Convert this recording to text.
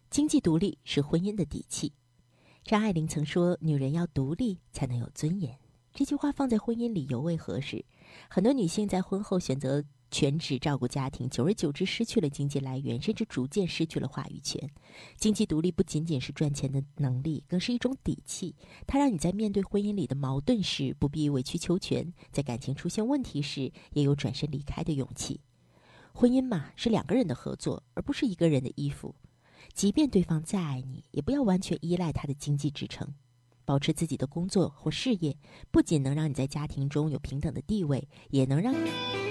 经济独立是婚姻的底气。张爱玲曾说，女人要独立才能有尊严。这句话放在婚姻里尤为合适。很多女性在婚后选择全职照顾家庭，久而久之失去了经济来源，甚至逐渐失去了话语权。经济独立不仅仅是赚钱的能力，更是一种底气。它让你在面对婚姻里的矛盾时不必委曲求全，在感情出现问题时也有转身离开的勇气。婚姻嘛，是两个人的合作，而不是一个人的依附。即便对方再爱你，也不要完全依赖他的经济支撑。保持自己的工作或事业，不仅能让你在家庭中有平等的地位，也能让